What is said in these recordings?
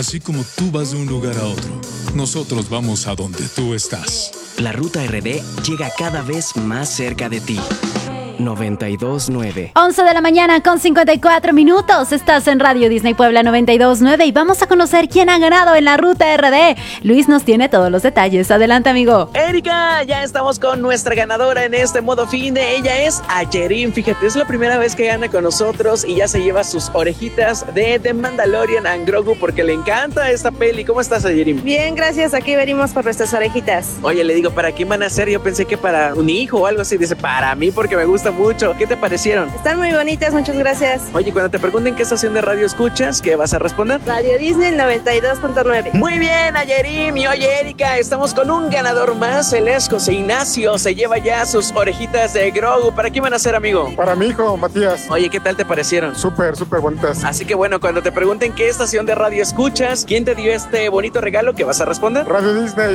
Así como tú vas de un lugar a otro, nosotros vamos a donde tú estás. La Ruta RD llega cada vez más cerca de ti. 92.9. 11 de la mañana con 54 minutos. Estás en Radio Disney Puebla 92.9 y vamos a conocer quién ha ganado en la Ruta RD. Luis nos tiene todos los detalles. Adelante, amigo. Erika, ya estamos con nuestra ganadora en este modo fin de. Ella es Ayerim. Fíjate, es la primera vez que gana con nosotros y ya se lleva sus orejitas de The Mandalorian and Grogu porque le encanta esta peli. ¿Cómo estás, Ayerim? Bien, gracias. Aquí venimos por nuestras orejitas. Oye, le digo, ¿para quién van a ser? Yo pensé que para un hijo o algo así. Dice, para mí porque me gusta mucho. ¿Qué te parecieron? Están muy bonitas, muchas gracias. Oye, cuando te pregunten qué estación de radio escuchas, ¿qué vas a responder? Radio Disney 92.9. Muy bien, Ayerim. Y oye, Erika, estamos con un ganador más. El es José Ignacio. Se lleva ya sus orejitas de Grogu. ¿Para quién van a ser, amigo? Para mi hijo, Matías. Oye, ¿qué tal te parecieron? Súper bonitas. Así que bueno, cuando te pregunten qué estación de radio escuchas, ¿quién te dio este bonito regalo? ¿Qué vas a responder? Radio Disney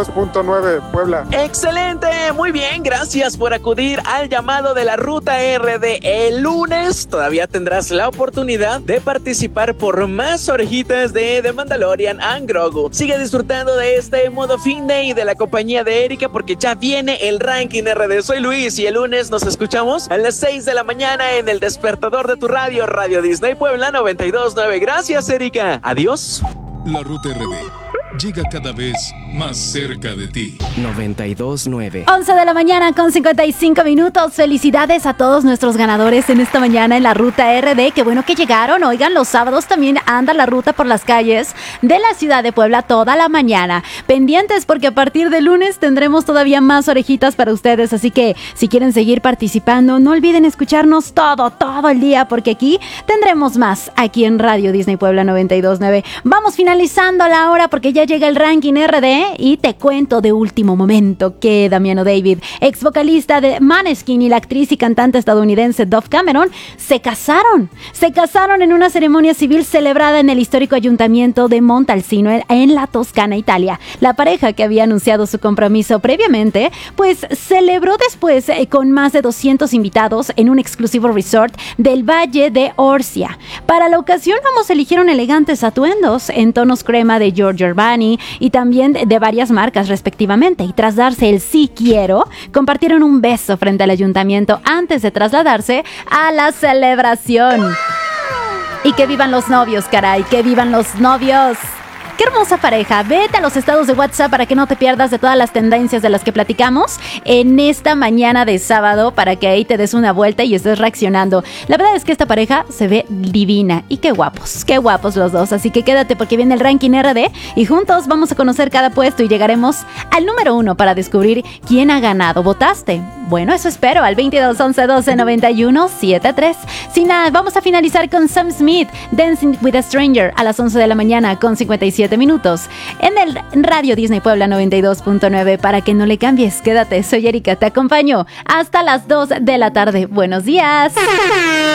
92.9, Puebla. ¡Excelente! Muy bien, gracias por acudir al llamado de la Ruta RD. El lunes todavía tendrás la oportunidad de participar por más orejitas de The Mandalorian and Grogu. Sigue disfrutando de este modo fin de y de la compañía de Erika porque ya viene el ranking RD. Soy Luis y el lunes nos escuchamos a las 6 de la mañana en el despertador de tu radio, Radio Disney Puebla 92.9. Gracias, Erika. Adiós. La Ruta RD llega cada vez más cerca de ti. 92.9. 11 de la mañana con 55 minutos. Felicidades a todos nuestros ganadores en esta mañana en la Ruta RD. Qué bueno que llegaron. Oigan, los sábados también anda la ruta por las calles de la ciudad de Puebla toda la mañana. Pendientes porque a partir de lunes tendremos todavía más orejitas para ustedes. Así que si quieren seguir participando, no olviden escucharnos todo el día porque aquí tendremos más aquí en Radio Disney Puebla 92.9. Vamos finalizando la hora porque ya llega el ranking RD y te cuento de último momento que Damiano David, ex vocalista de Maneskin, y la actriz y cantante estadounidense Dove Cameron se casaron en una ceremonia civil celebrada en el histórico ayuntamiento de Montalcino en la Toscana, Italia. La pareja, que había anunciado su compromiso previamente, pues celebró después con más de 200 invitados en un exclusivo resort del Valle de Orsia. Para la ocasión ambos eligieron elegantes atuendos en tonos crema de Giorgio Armani y también de varias marcas respectivamente, y tras darse el sí quiero, compartieron un beso frente al ayuntamiento antes de trasladarse a la celebración. Y que vivan los novios, caray, que vivan los novios. ¡Qué hermosa pareja! Vete a los estados de WhatsApp para que no te pierdas de todas las tendencias de las que platicamos en esta mañana de sábado, para que ahí te des una vuelta y estés reaccionando. La verdad es que esta pareja se ve divina y qué guapos los dos. Así que quédate porque viene el ranking RD y juntos vamos a conocer cada puesto y llegaremos al número 1 para descubrir quién ha ganado. ¿Votaste? Bueno, eso espero al 22 11 12 91 73. Sin nada, vamos a finalizar con Sam Smith, Dancing with a Stranger, a las 11 de la mañana con 57 minutos en el Radio Disney Puebla 92.9 para que no le cambies. Quédate, soy Erika, te acompaño hasta las 2 de la tarde. Buenos días.